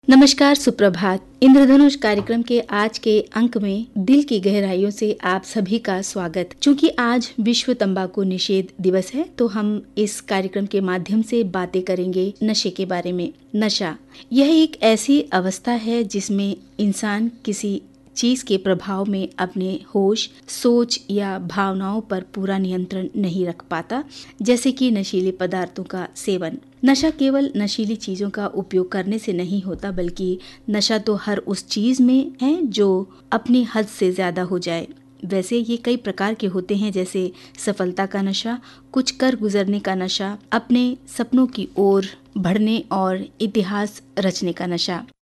नमस्कार, सुप्रभात। इंद्रधनुष कार्यक्रम के आज के अंक में दिल की गहराइयों से आप सभी का स्वागत। चूंकि आज विश्व तंबाकू निषेध दिवस है, तो हम इस कार्यक्रम के माध्यम से बातें करेंगे नशे के बारे में। नशा यह एक ऐसी अवस्था है जिसमें इंसान किसी चीज के प्रभाव में अपने होश, सोच या भावनाओं पर पूरा नियंत्रण नहीं रख पाता, जैसे कि नशीले पदार्थों का सेवन। नशा केवल नशीली चीजों का उपयोग करने से नहीं होता, बल्कि नशा तो हर उस चीज में है जो अपनी हद से ज्यादा हो जाए। वैसे ये कई प्रकार के होते हैं, जैसे सफलता का नशा, कुछ कर गुजरने का नशा, अपने सपनों की ओर बढ़ने और इतिहास रचने का नशा।